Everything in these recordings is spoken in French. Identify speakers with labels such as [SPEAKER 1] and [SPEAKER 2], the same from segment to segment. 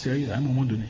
[SPEAKER 1] série à un moment donné.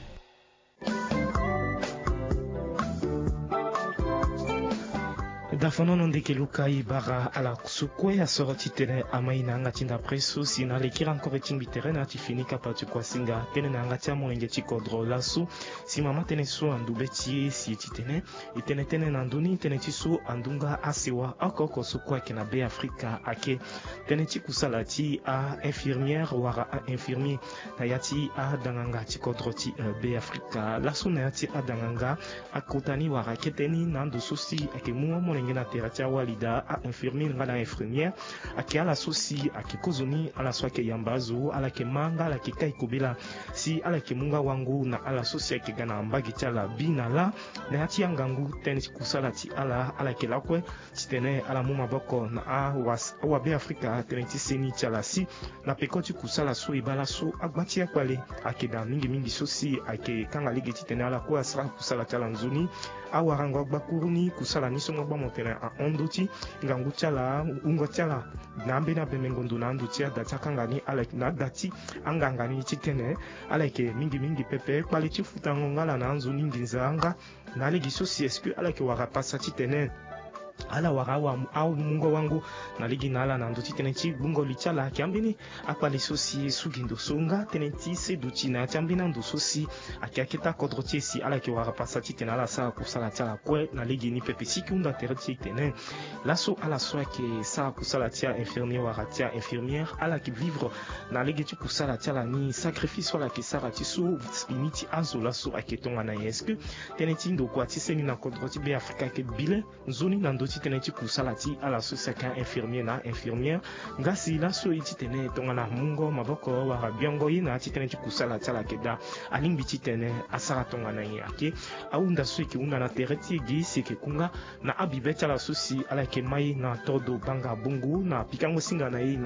[SPEAKER 2] Dafono ndeke luka ibara ala kusukwe ya soroti tene amaina ngati nda preso sina lekira encore timbi terrain ati fini kapatu kwa singa tene na ngati ya mwenge chikodro lasu si mama tene so andubeti si titene itene tene na nduni tene tisu andunga asiwa akoko sukwa kena be Afrika ake tene tikusala ti a infirmière wara a infirmier na yati a danganga chikodro ti be Afrika lasu na yati a danganga akutani wara keteni na ndususi ake muwa mwenge na teratia walida a infirmier ngana infirmière ake ala sosi ake kozoni ala swake yambazo ala ke manga ala ke kai kubila si ala ke munga wangu na ala sosi ake gana ambagi chala bina la na hati yangangu teni kusala ti ala ke lakwe titene ala muma boko na a wabe Afrika teni tiseni chala si na pekoti kusala so ibala so agbati ya kwale ake da mingi sosi ake kanga ligi titene ala kwa sara kusala chala nzuni awarango agbakuruni kusala niso ngba motene a ondoti ngangu chala ungo chala nambe na bemengondo na ndutia data kangani ala na dati angangani chitene ala ke mingi pepe kwali chifutango ngala na nzuni nginzanga na ligi sosi eske ala ke warapasa chitene ala warawa au mungo wangu na ligi nala na nduti tenenti bungo lichala kiambini akpali sosi sugindo songa tenenti se duti na chambina ndo sosi akiaketa kodroti si ala ki warapasa titena ala sa kusala tala kwe na ligi ni pepe sikunda tereti tenen laso ala soa ke sa kusala tia infirmier waratia infirmière ala ki vivre na ligi tu kusala tala ni sacrifice wala ki sara tisu spiniti azo laso aketonga na yeske tenenti ndo kwa tiseni na kodroti be Afrika ke bile zoni na ndoti teneti kusala ti ala sosaka infirmier na infirmière ngasi la so iti tene tonga na mungo maboko wara biongo ina ati teneti kusala tala keda alimbi ti tene asara tonga na yake aunda so ki una na tereti gisi ke kunga na abibeta la sosi ala ke mai na todo banga bungu na pikango singa na na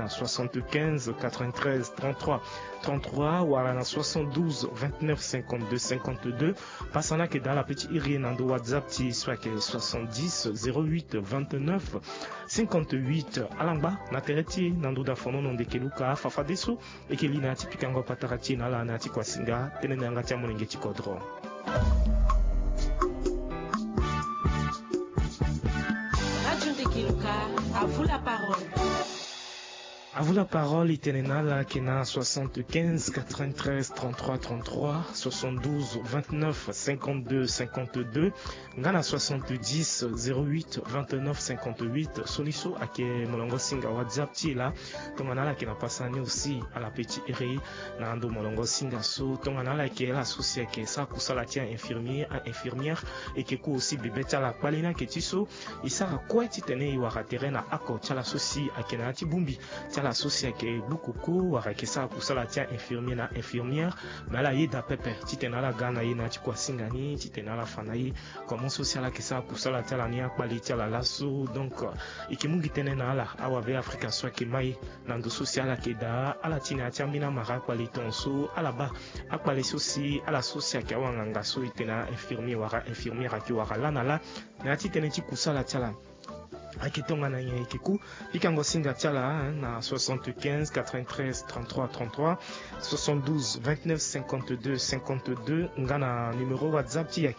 [SPEAKER 2] 75 93 33 wala na 72 29 52 52 pasana ke dans la petite iri na ndo WhatsApp ti soit ke 70 08 29 58 alangba na tereti na ndo da fono no ndekeluka fafadeso ekeli na tipikango patarati na la na ti kwa singa tene na ngati ya monenge ti kodro.
[SPEAKER 3] Radio Ndekeluka, à vous la parole.
[SPEAKER 2] À vous la parole, Itenenala Kena 75 93 33 33 72 29 52 52 Ngana 70 08 29 58 Soniso ake molongo singa WhatsApp tila tonganala kena pasani aussi à la petite eri na ando molongo singa so tonganala ke la socia ke sa kusala tia infirmier à infirmière et ke ko aussi bebeta la palina ke tiso isara kwa titene iwara terena ako chala soci akena tibumbi la socia ke bukuku wara ke sa kusala tia infirmier na infirmière mais la yeda pepe titena la gana yina ti kwa singani titena la fanayi comment social ke sa kusala tia la ni akpali tia la laso donc ikimungi tene na ala awabe Afrika so ke mai na ndo social ke da ala tina tia mbina mara kwali tonso ala ba akpali soci ala socia ke wanganga so itena infirmier wara infirmière ki wara lana la na titene ti kusala tia la akitonga na yekiku pikango singa tala na 75 93 33 33 72 29 52 52 ngana numéro WhatsApp ti